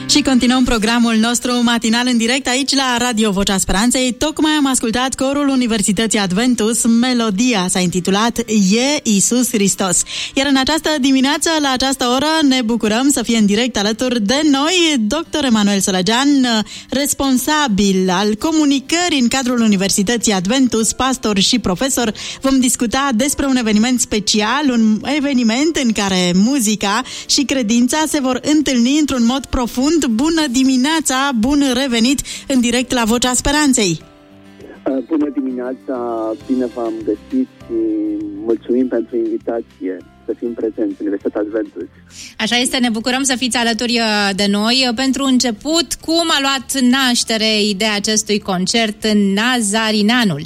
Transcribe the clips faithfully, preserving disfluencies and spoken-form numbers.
Și continuăm programul nostru matinal în direct aici la Radio Vocea Speranței. Tocmai am ascultat corul Universității Adventus. Melodia s-a intitulat E Iisus Hristos. Iar în această dimineață, la această oră, ne bucurăm să fie în direct alături de noi doctor Emanuel Sălăgean, responsabil al comunicării în cadrul Universității Adventus, pastor și profesor. Vom discuta despre un eveniment special, un eveniment în care muzica și credința se vor întâlni într-un mod profund. Bună dimineața, bun revenit în direct la Vocea Speranței. Bună dimineața, bine v-am găsit și mulțumim pentru invitație să fim prezenți în Universitatea Adventus. Așa este, ne bucurăm să fiți alături de noi. Pentru început, cum a luat naștere ideea acestui concert în Nazarinanul?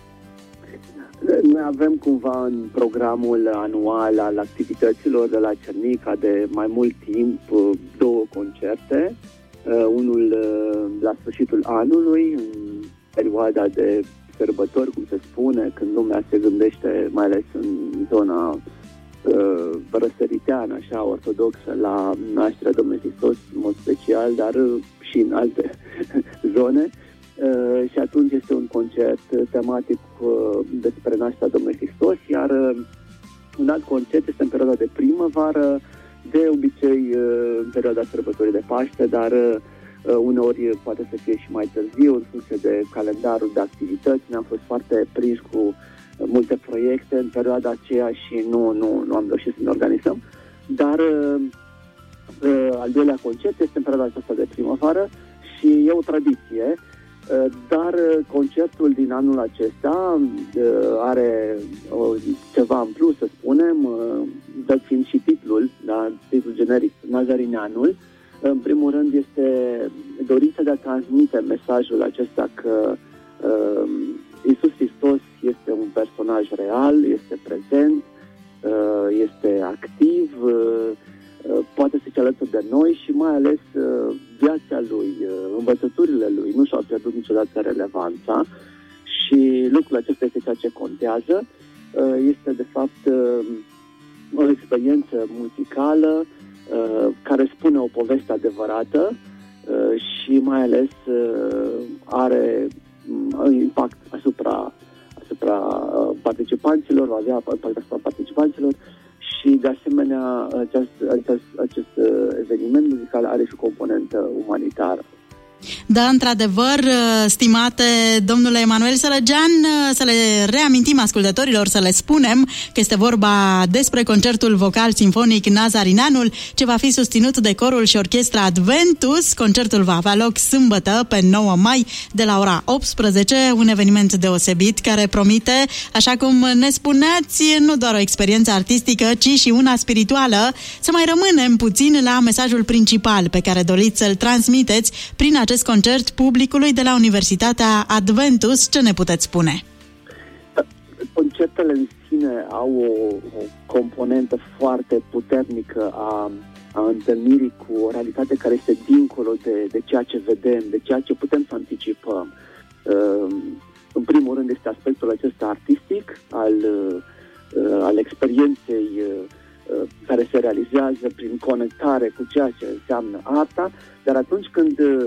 Noi avem cumva în programul anual al activităților de la Cernica de mai mult timp două concerte. Unul la sfârșitul anului, în perioada de sărbători, cum se spune, când lumea se gândește, mai ales în zona uh, răsăriteană, așa, ortodoxă, la nașterea Domnului Hristos, în mod special, dar și în alte zone. Uh, și atunci este un concert tematic uh, despre nașterea Domnului Hristos, iar uh, un alt concert este în perioada de primăvară, de obicei uh, în perioada sărbătorii de Paște, dar uh, uneori poate să fie și mai târziu, în funcție de calendarul de activități. Ne-am fost foarte prinși cu multe proiecte în perioada aceea și nu, nu, nu am reușit să ne organizăm. Dar uh, uh, al doilea concert este în perioada aceasta de primăvară și e o tradiție. Uh, dar uh, concertul din anul acesta uh, are uh, ceva în plus, să spunem, uh, dat fiind și titlul, da, titlul generic, Nazarineanul. În primul rând este dorința de a transmite mesajul acesta că uh, Iisus Hristos este un personaj real, este prezent, uh, este activ, uh, poate să se alături de noi și mai ales uh, viața lui, uh, învățăturile lui nu și-au pierdut niciodată relevanța și lucrul acesta este ceea ce contează. Uh, este de fapt uh, o experiență muzicală care spune o poveste adevărată și mai ales are impact asupra, asupra participanților, va avea impact asupra participanților și de asemenea acest, acest, acest eveniment muzical are și o componentă umanitară. Da, într-adevăr, stimate domnule Emanuel Sălăgean, să le reamintim ascultătorilor, să le spunem că este vorba despre concertul vocal sinfonic Nazarinanul, ce va fi susținut de corul și orchestra Adventus. Concertul va avea loc sâmbătă, pe nouă mai, de la ora optsprezece, un eveniment deosebit care promite, așa cum ne spuneați, nu doar o experiență artistică, ci și una spirituală. Să mai rămânem puțin la mesajul principal pe care doriți să-l transmiteți prin acest concert publicului de la Universitatea Adventus. Ce ne puteți spune? Concertele în sine au o, o componentă foarte puternică a, a întâlnirii cu o realitate care este dincolo de, de ceea ce vedem, de ceea ce putem să anticipăm. Uh, în primul rând este aspectul acesta artistic al, uh, al experienței uh, care se realizează prin conectare cu ceea ce înseamnă arta, dar atunci când uh,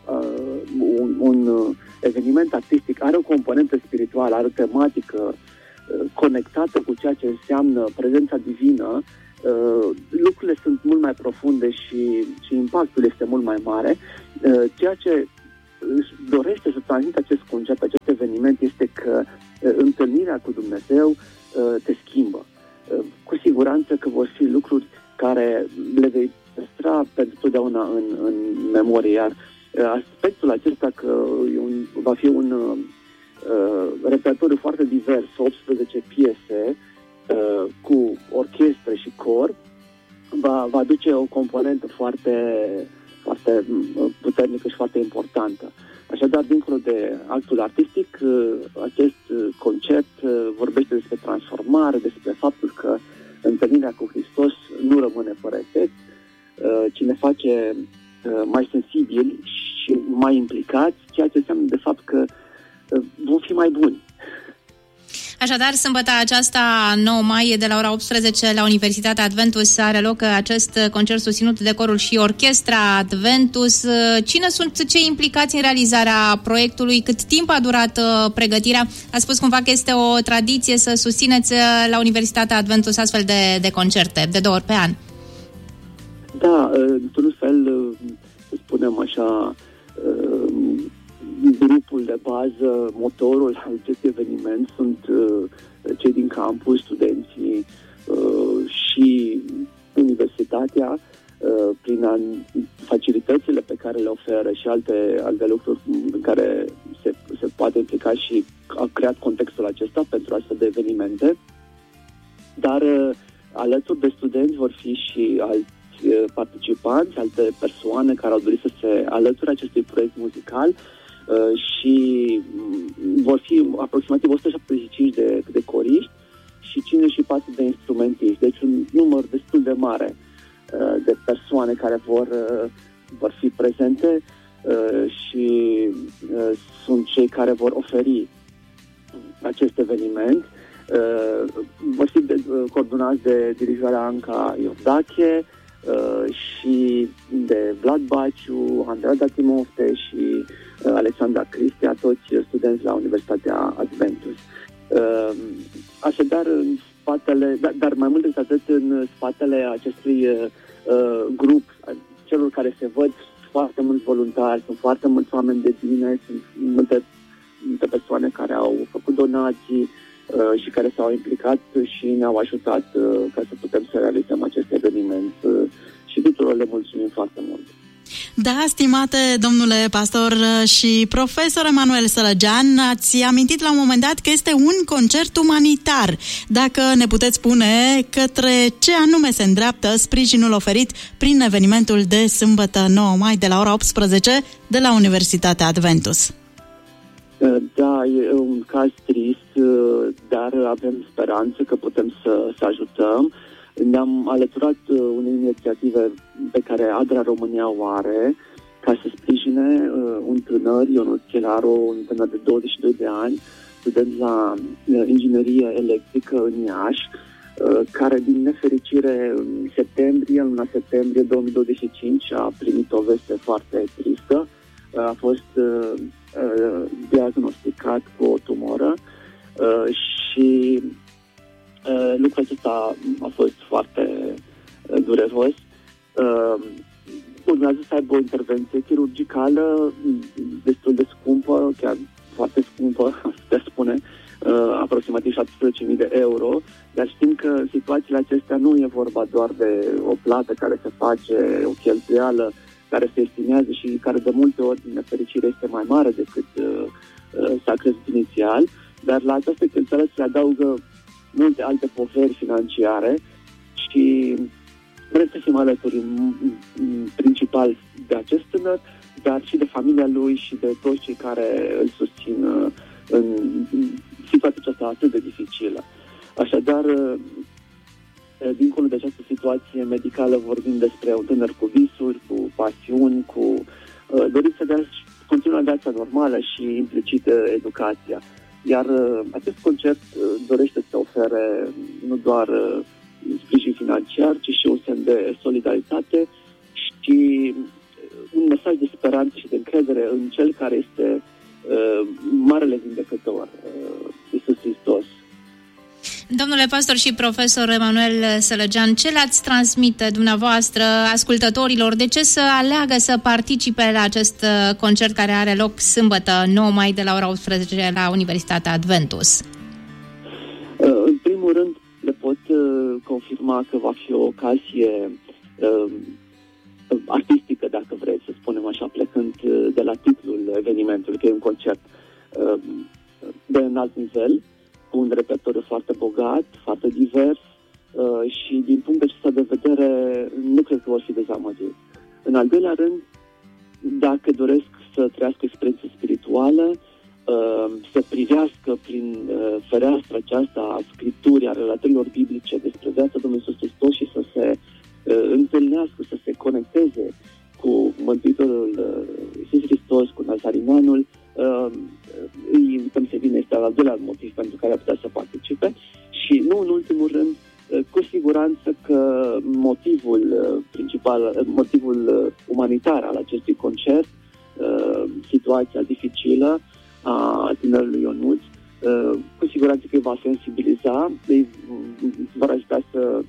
un, un uh, eveniment artistic are o componentă spirituală, are o tematică uh, conectată cu ceea ce înseamnă prezența divină, uh, lucrurile sunt mult mai profunde și, și impactul este mult mai mare. Uh, ceea ce își dorește să transmită acest concert, acest eveniment, este că uh, întâlnirea cu Dumnezeu uh, te schimbă. Uh, cu siguranță că vor fi lucruri care le vei păstra pentru totdeauna în, în memorie, iar aspectul acesta că un, va fi un uh, repertoriu foarte divers, optsprezece piese uh, cu orchestră și cor, va, va aduce o componentă foarte, foarte puternică și foarte importantă. Așadar, dincolo de actul artistic, uh, acest concert uh, vorbește despre transformare, despre faptul că întâlnirea cu Hristos nu rămâne fără efect, uh, ci ne face uh, mai sensibili și mai implicați, ceea ce înseamnă de fapt că uh, vom fi mai buni. Așadar, sâmbătă aceasta, nouă mai, de la ora optsprezece, la Universitatea Adventus are loc acest concert susținut de corul și orchestra Adventus. Cine sunt cei implicați în realizarea proiectului? Cât timp a durat pregătirea? A spus cumva că este o tradiție să susțineți la Universitatea Adventus astfel de, de concerte, de două ori pe an. Da, într-un fel, să spunem așa, grupul de bază, motorul acestui eveniment sunt cei din campus, studenții și universitatea, prin facilitățile pe care le oferă și alte, alte lucruri în care se, se poate implica, și a creat contextul acesta pentru astfel de evenimente. Dar alături de studenți vor fi și alți participanți, alte persoane care au dorit să se alăture acestui proiect muzical și vor fi aproximativ o sută șaptezeci și cinci de, de coriști și cincizeci și patru de instrumentiști. Deci un număr destul de mare de persoane care vor, vor fi prezente și sunt cei care vor oferi acest eveniment. Vor fi de, coordonați de dirijarea Anca Iordache și de Vlad Baciu, Andrei Datimofte și Alexandra Cristia, toți studenți la Universitatea Adventus. Așadar, în spatele, dar, dar mai mult decât atât, în spatele acestui uh, grup, celor care se văd, foarte mulți voluntari, sunt foarte mulți oameni de bine, sunt multe, multe persoane care au făcut donații uh, și care s-au implicat și ne-au ajutat uh, ca să putem să realizăm acest eveniment uh, și tuturor le mulțumim foarte mult. Da, stimate domnule pastor și profesor Emanuel Sălăgean, ați amintit la un moment dat că este un concert umanitar. Dacă ne puteți spune către ce anume se îndreaptă sprijinul oferit prin evenimentul de sâmbătă nouă mai de la ora optsprezece de la Universitatea Adventus. Da, e un caz trist, dar avem speranță că putem să, să ajutăm. Ne-am alăturat unei inițiative pe care Adra România o are, ca să sprijine uh, un tânăr, Ionut Chelaru, un tânăr de douăzeci și doi de ani, student la uh, inginerie electrică în Iași, uh, care din nefericire în septembrie, în luna septembrie două mii douăzeci și cinci, a primit o veste foarte tristă. Uh, a fost uh, uh, diagnosticat cu o tumoră uh, și Uh, lucrul acesta a fost foarte uh, dureros. Uh, urmează să aibă o intervenție chirurgicală destul de scumpă, chiar foarte scumpă, se spune, uh, aproximativ șaptesprezece mii de euro, dar știm că situațiile acestea nu e vorba doar de o plată care se face, o cheltuială care se estimează și care de multe ori, din nefericire, este mai mare decât uh, uh, s-a crezut inițial, dar la această cheltuială se adaugă multe alte poveri financiare și vrem să fim alături principal de acest tânăr, dar și de familia lui și de toți cei care îl susțin în situația aceasta atât de dificilă. Așadar, dincolo de această situație medicală, vorbim despre un tânăr cu visuri, cu pasiuni, cu dorință de a-și continua viața normală și implicit educația. Iar uh, acest concert uh, dorește să ofere nu doar uh, sprijin financiar, ci și un semn de solidaritate și uh, un mesaj de speranță și de încredere în Cel care este uh, marele vindecător, uh, Iisus Hristos. Domnule pastor și profesor Emanuel Sălăgean, ce le-ați transmite dumneavoastră ascultătorilor? De ce să aleagă să participe la acest concert care are loc sâmbătă nouă mai de la ora optsprezece la Universitatea Adventus? În primul rând, le pot confirma că va fi o ocazie artistică, dacă vreți să spunem așa, plecând de la titlul evenimentului, că e un concert de înalt nivel, cu un repertoriu foarte bogat, foarte divers uh, și din punct acesta de vedere nu cred că vor fi dezamăgiți. În al doilea rând, dacă doresc să trăiască experiență spirituală, uh, să privească prin uh, fereastra aceasta a Scripturii, a relatărilor biblice despre viața Domnului Iisus Hristos și să se uh, întâlnească, să se conecteze cu Mântuitorul uh, Iisus Hristos, cu Nazarineanul, uh, îi invităm să vină. Este al doilea motiv pentru care ar putea să participe. motivul umanitar al acestui concert, situația dificilă a tinerului Ionuț, cu siguranță că îi va sensibiliza, îi va ajuta să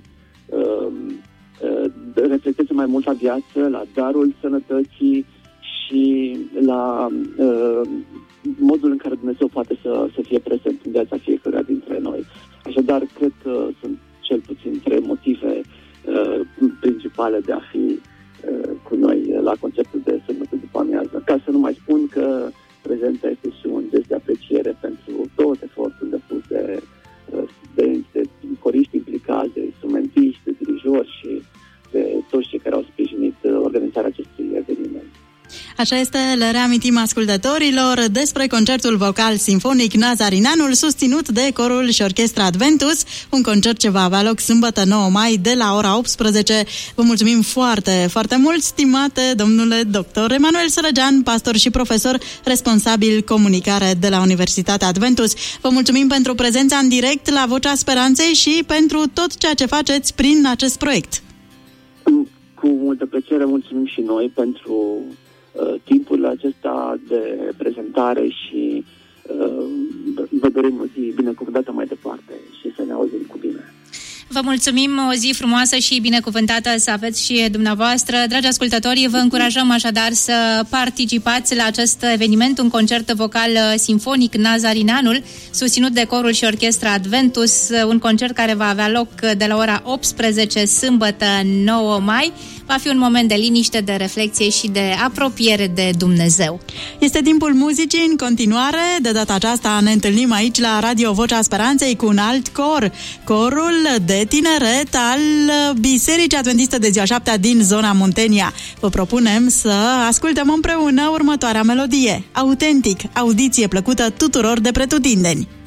reflecteze mai mult la viață, la darul sănătății și la uh, modul în care Dumnezeu poate să, să fie prezent în viața fiecăruia dintre noi. Așadar, cred că sunt cel puțin trei motive uh, principale de a fi uh, cu noi la concertul de sâmbătă după amiază. Ca să nu mai spun că prezența este și un gest de apreciere pentru tot efortul depus de, de, de coriști implicați, de instrumentiști, de dirijori și de toți cei care au sprijinit organizarea acestui eveniment. Așa este, le reamintim ascultătorilor despre concertul vocal sinfonic Nazarinanul, susținut de corul și orchestra Adventus, un concert ce va avea loc sâmbătă nouă mai de la ora optsprezece. Vă mulțumim foarte, foarte mult, stimate domnule doctor Emanuel Sărăgean, pastor și profesor responsabil comunicare de la Universitatea Adventus. Vă mulțumim pentru prezența în direct la Vocea Speranței și pentru tot ceea ce faceți prin acest proiect. Cu multă plăcere mulțumim și noi pentru uh, timpul acesta de prezentare și uh, vă dorim o zi binecuvântată mai departe și să ne auzim cu bine. Vă mulțumim, o zi frumoasă și binecuvântată să aveți și dumneavoastră. Dragi ascultători, vă încurajăm așadar să participați la acest eveniment, un concert vocal sinfonic Nazarinanul, susținut de corul și orchestra Adventus, un concert care va avea loc de la ora optsprezece, sâmbătă nouă mai. Va fi un moment de liniște, de reflexie și de apropiere de Dumnezeu. Este timpul muzicii în continuare. De data aceasta ne întâlnim aici la Radio Vocea Speranței cu un alt cor, corul de tineret al Bisericii Adventiste de Ziua Șaptea din zona Muntenia. Vă propunem să ascultăm împreună următoarea melodie. Autentic, audiție plăcută tuturor de pretutindeni.